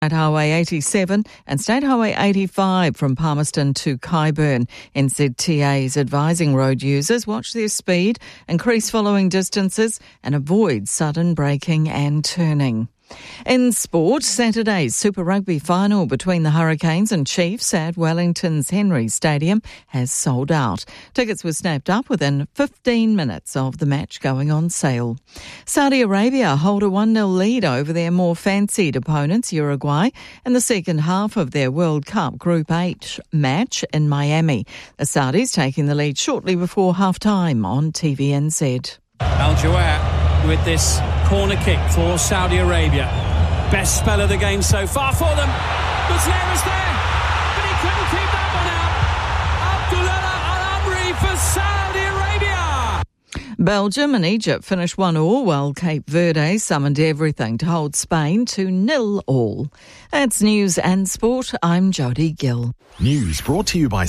State Highway 87 and State Highway 85 from Palmerston to Kyburn. NZTA is advising road users watch their speed, increase following distances and avoid sudden braking and turning. In sport, Saturday's Super Rugby final between the Hurricanes and Chiefs at Wellington's Henry Stadium has sold out. Tickets were snapped up within 15 minutes of the match going on sale. Saudi Arabia hold a 1-0 lead over their more fancied opponents, Uruguay, in the second half of their World Cup Group H match in Miami. The Saudis taking the lead shortly before half-time on TVNZ. Al-Jawad with this corner kick for Saudi Arabia. Best spell of the game so far for them. Muslera is there, but he couldn't keep that one out. Abdullah Al-Amri for Saudi Arabia. Belgium and Egypt finished 1-1, while Cape Verde summoned everything to hold Spain to 0-0. That's news and sport. I'm Jodie Gill. News brought to you by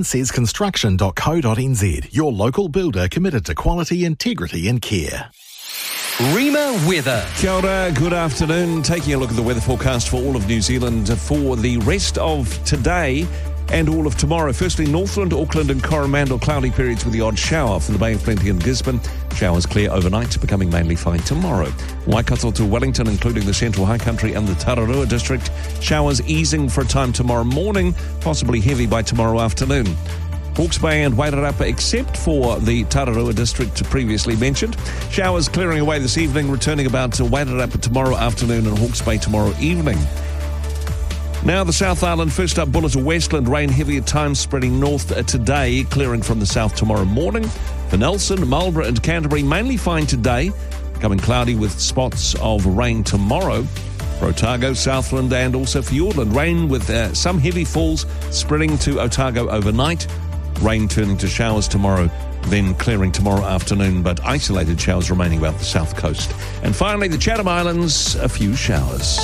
simonsayesconstruction.co.nz, your local builder committed to quality, integrity and care. Rima weather. Kia ora, good afternoon. Taking a look at the weather forecast for all of New Zealand for the rest of today and all of tomorrow. Firstly, Northland, Auckland and Coromandel, cloudy periods with the odd shower for the Bay of Plenty and Gisborne. Showers clear overnight, becoming mainly fine tomorrow. Waikato to Wellington, including the Central High Country and the Tararua district. Showers easing for a time tomorrow morning, possibly heavy by tomorrow afternoon. Hawke's Bay and Wairarapa, except for the Tararua district previously mentioned. Showers clearing away this evening, returning about to Wairarapa tomorrow afternoon and Hawke's Bay tomorrow evening. Now the South Island, first up, Bulla to Westland, rain heavy at times spreading north today, clearing from the south tomorrow morning. For Nelson, Marlborough and Canterbury, mainly fine today, becoming cloudy with spots of rain tomorrow. For Otago, Southland and also Fiordland, rain with some heavy falls spreading to Otago overnight. Rain turning to showers tomorrow, then clearing tomorrow afternoon, but isolated showers remaining about the south coast. And finally, the Chatham Islands, a few showers.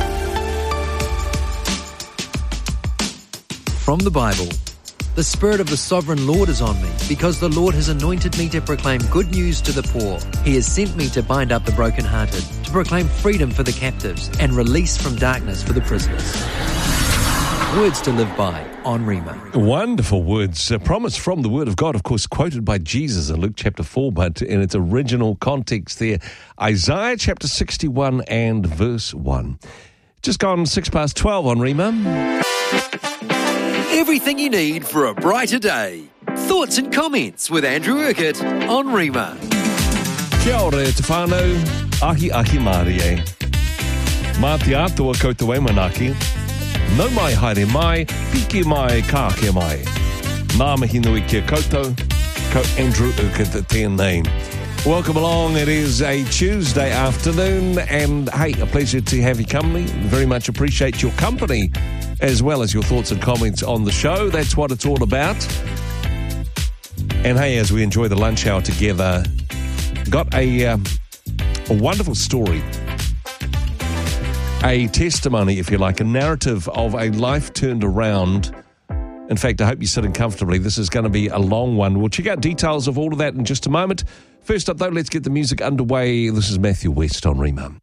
From the Bible. The Spirit of the Sovereign Lord is on me, because the Lord has anointed me to proclaim good news to the poor. He has sent me to bind up the brokenhearted, to proclaim freedom for the captives, and release from darkness for the prisoners. Words to live by on Rima. Wonderful words. A promise from the Word of God, of course, quoted by Jesus in Luke chapter 4, but in its original context there, Isaiah chapter 61 and verse 1. Just gone 12 on Rima. Everything you need for a brighter day. Thoughts and comments with Andrew Urquhart on Rima. Kia ora te whānau, ahi Mārie. Mā te atua koutou e manaki. No mai haere mai, piki mai, kāke mai. Nā mihi nui kia koutou, ko Andrew Urquhart tēnei. Welcome along. It is a Tuesday afternoon and, hey, a pleasure to have you company. Very much appreciate your company as well as your thoughts and comments on the show. That's what it's all about. And, hey, as we enjoy the lunch hour together, got a wonderful story. A testimony, if you like, a narrative of a life turned around. In fact, I hope you're sitting comfortably. This is going to be a long one. We'll check out details of all of that in just a moment. First up, though, let's get the music underway. This is Matthew West on Rima.